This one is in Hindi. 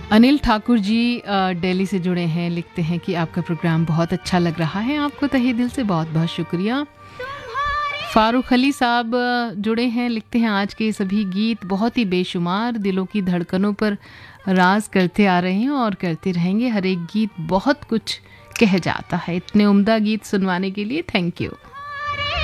अनिल ठाकुर जी दिल्ली से जुड़े हैं, लिखते हैं कि आपका प्रोग्राम बहुत अच्छा लग रहा है, आपको तहे दिल से बहुत बहुत शुक्रिया। फारूक अली साहब जुड़े हैं, लिखते हैं आज के सभी गीत बहुत ही बेशुमार दिलों की धड़कनों पर राज करते आ रहे हैं और करते रहेंगे। हर एक गीत बहुत कुछ कह जाता है। इतने उम्दा गीत सुनवाने के लिए थैंक यू।